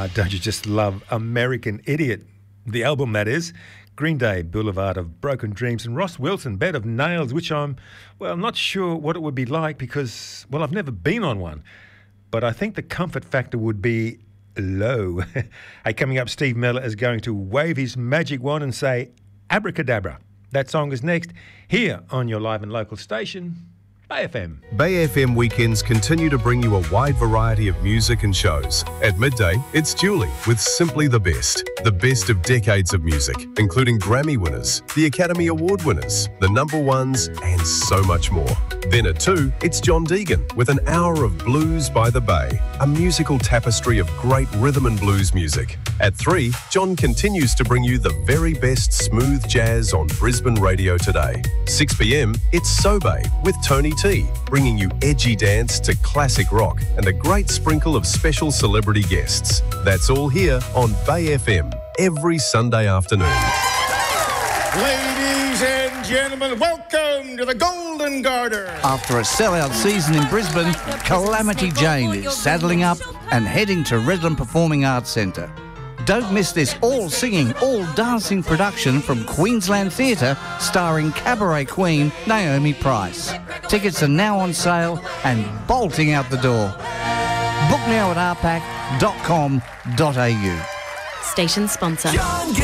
Don't you just love American Idiot? The album, that is. Green Day, Boulevard of Broken Dreams, and Ross Wilson, Bed of Nails, which I'm not sure what it would be like because, I've never been on one. But I think the comfort factor would be low. Hey, coming up, Steve Miller is going to wave his magic wand and say, abracadabra. That song is next, here on your live and local station, Bay FM. Bay FM weekends continue to bring you a wide variety of music and shows. At midday, it's Julie with Simply the best of decades of music, including Grammy winners, the Academy Award winners, the number ones, and so much more. Then at 2, it's John Deegan with an hour of Blues by the Bay, a musical tapestry of great rhythm and blues music. At 3, John continues to bring you the very best smooth jazz on Brisbane radio today. 6 p.m, it's Sobay with Tony T, bringing you edgy dance to classic rock and a great sprinkle of special celebrity guests. That's all here on Bay FM every Sunday afternoon. Ladies and gentlemen, welcome to the Golden Garter. After a sellout season in Brisbane, Calamity Jane is saddling up and heading to Redland Performing Arts Centre. Don't miss this all-singing, all-dancing production from Queensland Theatre starring cabaret queen Naomi Price. Tickets are now on sale and bolting out the door. Book now at rpac.com.au. Station sponsor.